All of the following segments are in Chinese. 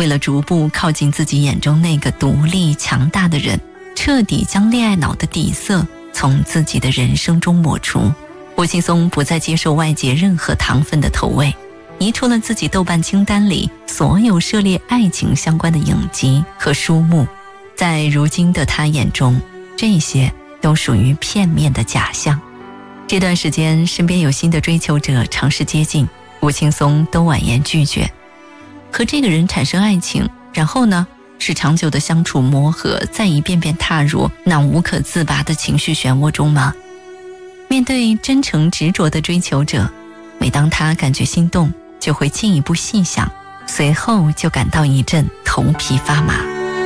了逐步靠近自己眼中那个独立强大的人，彻底将恋爱脑的底色从自己的人生中抹除。吴青松不再接受外界任何糖分的投喂，移除了自己豆瓣清单里所有涉猎爱情相关的影集和书目。在如今的他眼中，这些都属于片面的假象。这段时间身边有新的追求者尝试接近，吴青松都婉言拒绝。和这个人产生爱情，然后呢，是长久的相处磨合，再一遍遍踏入那无可自拔的情绪漩涡中吗？面对真诚执着的追求者，每当他感觉心动，就会进一步细想，随后就感到一阵头皮发麻。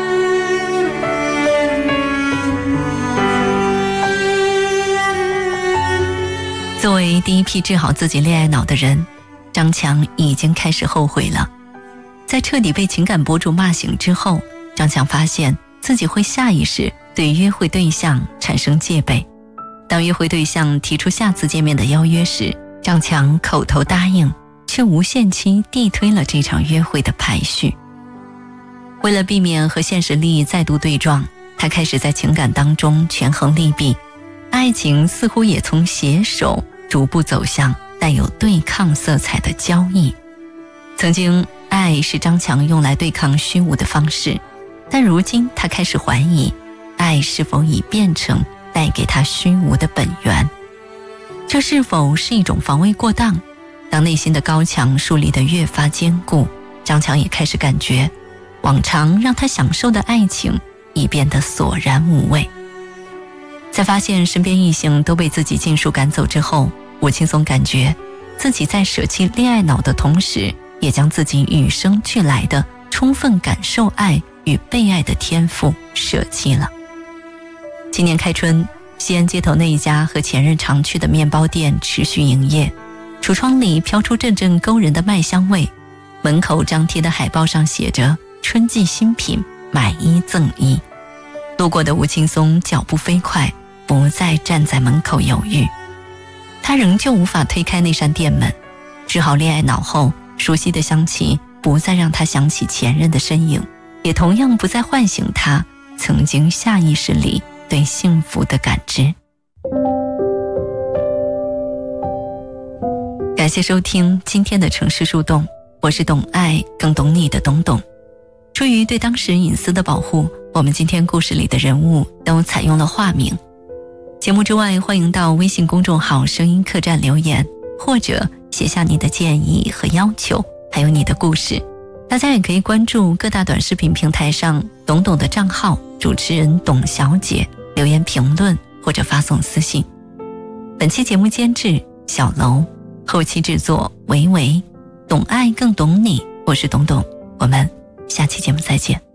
作为第一批治好自己恋爱脑的人，张强已经开始后悔了。在彻底被情感博主骂醒之后，张强发现自己会下意识对约会对象产生戒备。当约会对象提出下次见面的邀约时，张强口头答应，却无限期递推了这场约会的排序。为了避免和现实利益再度对撞，他开始在情感当中权衡利弊，爱情似乎也从携手逐步走向带有对抗色彩的交易。曾经爱是张强用来对抗虚无的方式，但如今他开始怀疑，爱是否已变成带给他虚无的本源。这是否是一种防卫过当？当内心的高墙树立得越发坚固，张强也开始感觉往常让他享受的爱情已变得索然无味。在发现身边异性都被自己尽数赶走之后，吴青松感觉自己在舍弃恋爱脑的同时，也将自己与生俱来的充分感受爱与被爱的天赋舍弃了。今年开春，西安街头那一家和前任常去的面包店持续营业，橱窗里飘出阵阵勾人的麦香味，门口张贴的海报上写着春季新品，买一赠一。路过的吴青松脚步飞快，不再站在门口犹豫。他仍旧无法推开那扇店门，治好恋爱脑后，熟悉的香气不再让他想起前任的身影，也同样不再唤醒他曾经下意识里对幸福的感知。感谢收听今天的城市树洞，我是懂爱更懂你的懂懂。出于对当事人隐私的保护，我们今天故事里的人物都采用了化名。节目之外，欢迎到微信公众号声音客栈留言，或者写下你的建议和要求，还有你的故事。大家也可以关注各大短视频平台上懂懂的账号，主持人董小姐，留言评论或者发送私信。本期节目监制小楼，后期制作维维，懂爱更懂你，我是董董，我们下期节目再见。